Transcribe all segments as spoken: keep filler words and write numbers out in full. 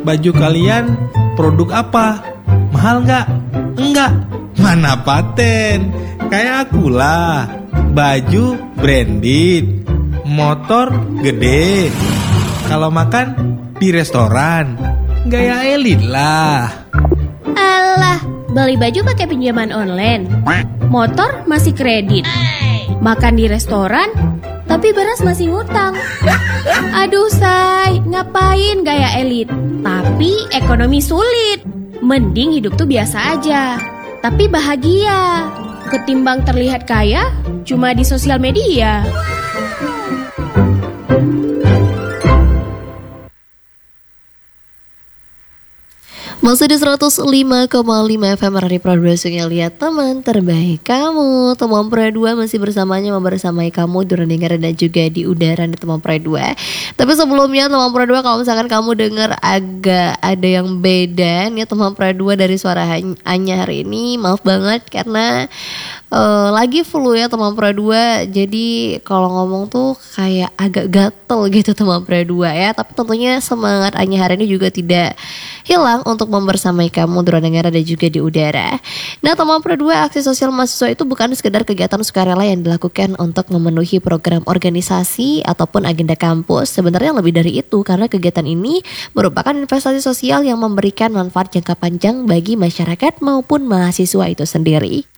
baju kalian produk apa? Mahal nggak? Enggak. Mana paten? Kayak aku lah. Baju branded, motor gede. Kalau makan di restoran, gaya elit lah. Alah, beli baju pakai pinjaman online, motor masih kredit, makan di restoran, tapi beras masih ngutang. Aduh say, ngapain gaya elit, tapi ekonomi sulit. Mending hidup tuh biasa aja, tapi bahagia. Ketimbang terlihat kaya cuma di sosial media. Masih di seratus lima koma lima F M Radio Produksinya Lihat Teman Terbaik Kamu. Teman Pro dua masih bersamanya membersamai kamu di dengar dan juga di udara di Teman Pro dua. Tapi sebelumnya Teman Pro dua, kalau misalkan kamu dengar agak ada yang beda nih Teman Pro dua dari suara Anya hari ini, maaf banget karena uh, lagi flu ya Teman Pro dua. Jadi kalau ngomong tuh kayak agak gatel gitu Teman Pro dua ya. Tapi tentunya semangat Anya hari ini juga tidak hilang untuk membersamai kamu di dengar dan juga di udara. Nah teman Pro dua, aksi sosial mahasiswa itu bukan sekedar kegiatan sukarela yang dilakukan untuk memenuhi program organisasi ataupun agenda kampus. Sebenarnya lebih dari itu, karena kegiatan ini merupakan investasi sosial yang memberikan manfaat jangka panjang bagi masyarakat maupun mahasiswa itu sendiri.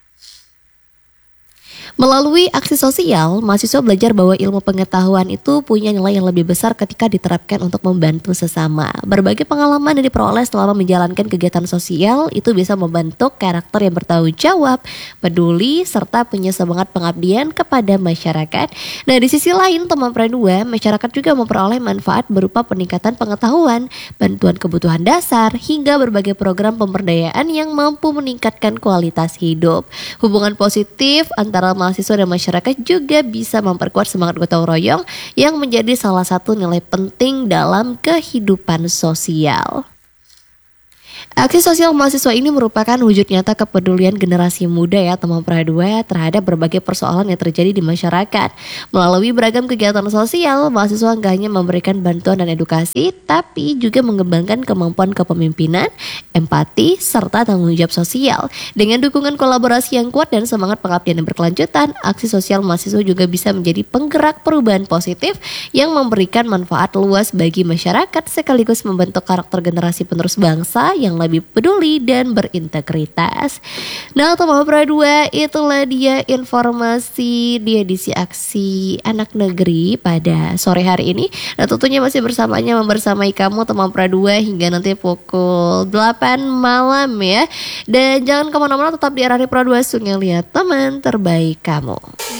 Melalui aksi sosial, mahasiswa belajar bahwa ilmu pengetahuan itu punya nilai yang lebih besar ketika diterapkan untuk membantu sesama. Berbagai pengalaman yang diperoleh selama menjalankan kegiatan sosial itu bisa membentuk karakter yang bertanggung jawab, peduli, serta punya semangat pengabdian kepada masyarakat. Nah di sisi lain teman Pro dua, masyarakat juga memperoleh manfaat berupa peningkatan pengetahuan, bantuan kebutuhan dasar, hingga berbagai program pemberdayaan yang mampu meningkatkan kualitas hidup. Hubungan positif antara mahasiswa dan masyarakat juga bisa memperkuat semangat gotong royong yang menjadi salah satu nilai penting dalam kehidupan sosial. Aksi sosial mahasiswa ini merupakan wujud nyata kepedulian generasi muda ya teman Pro dua terhadap berbagai persoalan yang terjadi di masyarakat. Melalui beragam kegiatan sosial, mahasiswa nggak hanya memberikan bantuan dan edukasi, tapi juga mengembangkan kemampuan kepemimpinan, empati, serta tanggung jawab sosial. Dengan dukungan kolaborasi yang kuat dan semangat pengabdian yang berkelanjutan, aksi sosial mahasiswa juga bisa menjadi penggerak perubahan positif yang memberikan manfaat luas bagi masyarakat sekaligus membentuk karakter generasi penerus bangsa yang lebih peduli dan berintegritas. Nah teman Pro dua, itulah dia informasi di edisi aksi anak negeri pada sore hari ini. Nah tentunya masih bersamanya membersamai kamu teman Pro dua hingga nanti pukul delapan malam ya. Dan jangan kemana-mana, tetap di Radio Pro dua Sungai Lihat Teman Terbaik Kamu.